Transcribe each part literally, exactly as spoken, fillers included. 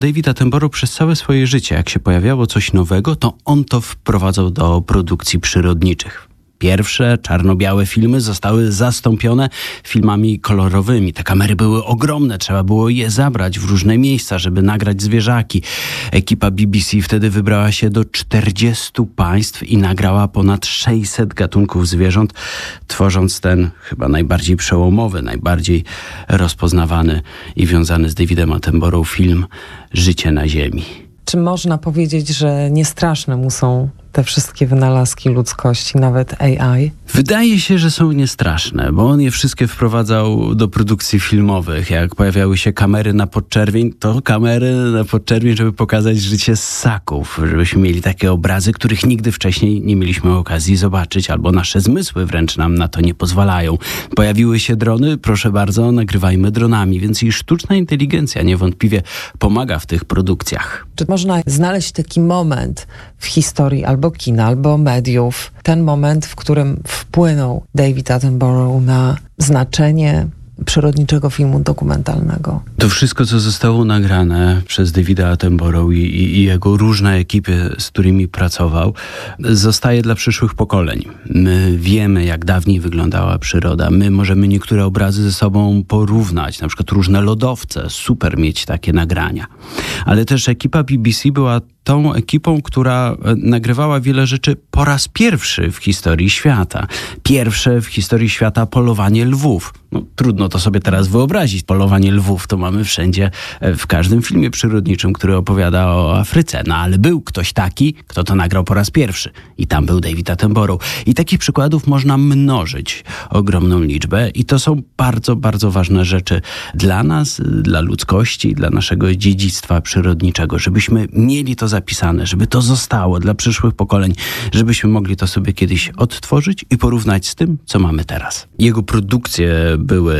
David Attenborough przez całe swoje życie, jak się pojawiało coś nowego, to on to wprowadzał do produkcji przyrodniczych. Pierwsze czarno-białe filmy zostały zastąpione filmami kolorowymi. Te kamery były ogromne, trzeba było je zabrać w różne miejsca, żeby nagrać zwierzaki. Ekipa B B C wtedy wybrała się do czterdziestu państw i nagrała ponad sześćset gatunków zwierząt, tworząc ten chyba najbardziej przełomowy, najbardziej rozpoznawany i wiązany z Davidem Attenborough film Życie na Ziemi. Czy można powiedzieć, że niestraszne mu są te wszystkie wynalazki ludzkości, nawet A I? Wydaje się, że są niestraszne, bo on je wszystkie wprowadzał do produkcji filmowych. Jak pojawiały się kamery na podczerwień, to kamery na podczerwień, żeby pokazać życie ssaków, żebyśmy mieli takie obrazy, których nigdy wcześniej nie mieliśmy okazji zobaczyć, albo nasze zmysły wręcz nam na to nie pozwalają. Pojawiły się drony, proszę bardzo, nagrywajmy dronami, więc i sztuczna inteligencja niewątpliwie pomaga w tych produkcjach. Czy można znaleźć taki moment w historii albo kina, albo mediów, ten moment, w którym wpłynął David Attenborough na znaczenie przyrodniczego filmu dokumentalnego? To wszystko, co zostało nagrane przez Davida Attenborough i, i, i jego różne ekipy, z którymi pracował, zostaje dla przyszłych pokoleń. My wiemy, jak dawniej wyglądała przyroda. My możemy niektóre obrazy ze sobą porównać, na przykład różne lodowce. Super mieć takie nagrania. Ale też ekipa B B C była tą ekipą, która nagrywała wiele rzeczy po raz pierwszy w historii świata. Pierwsze w historii świata polowanie lwów. No, trudno to sobie teraz wyobrazić. Polowanie lwów to mamy wszędzie, w każdym filmie przyrodniczym, który opowiada o Afryce. No ale był ktoś taki, kto to nagrał po raz pierwszy. I tam był David Attenborough. I takich przykładów można mnożyć ogromną liczbę. I to są bardzo, bardzo ważne rzeczy dla nas, dla ludzkości, dla naszego dziedzictwa przyrodniczego. Żebyśmy mieli to zapisane, żeby to zostało dla przyszłych pokoleń, żebyśmy mogli to sobie kiedyś odtworzyć i porównać z tym, co mamy teraz. Jego produkcje były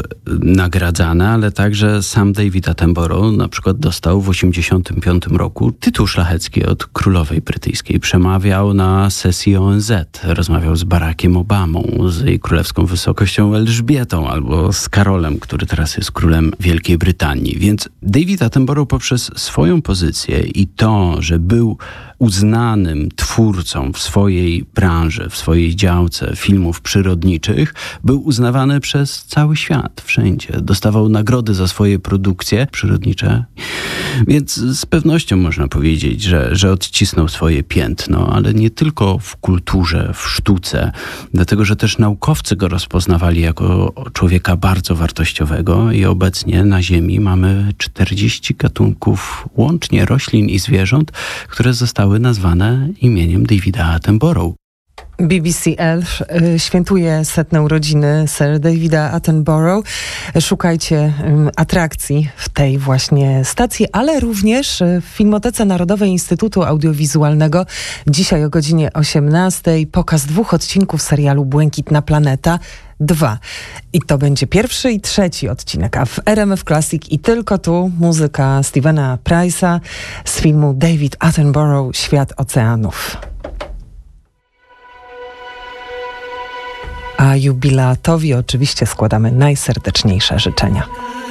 nagradzane, ale także sam David Attenborough na przykład dostał w osiemdziesiątym piątym roku tytuł szlachecki od królowej brytyjskiej. Przemawiał na sesji O N Z, rozmawiał z Barackiem Obamą, z jej królewską wysokością Elżbietą albo z Karolem, który teraz jest królem Wielkiej Brytanii. Więc David Attenborough poprzez swoją pozycję i to, że był uznanym twórcą w swojej branży, w swojej działce filmów przyrodniczych, był uznawany przez cały świat, wszędzie. Dostawał nagrody za swoje produkcje przyrodnicze. Więc z pewnością można powiedzieć, że, że odcisnął swoje piętno, ale nie tylko w kulturze, w sztuce, dlatego, że też naukowcy go rozpoznawali jako człowieka bardzo wartościowego i obecnie na Ziemi mamy czterdzieści gatunków łącznie roślin i zwierząt, które zostały nazwane imieniem Davida Attenborough. B B C Earth y, świętuje setne urodziny Sir Davida Attenborough. Szukajcie y, atrakcji w tej właśnie stacji, ale również w Filmotece Narodowej Instytutu Audiowizualnego. Dzisiaj o godzinie osiemnastej pokaz dwóch odcinków serialu Błękitna Planeta dwa. I to będzie pierwszy i trzeci odcinek, a w R M F Classic i tylko tu muzyka Stevena Price'a z filmu David Attenborough Świat Oceanów. A jubilatowi oczywiście składamy najserdeczniejsze życzenia.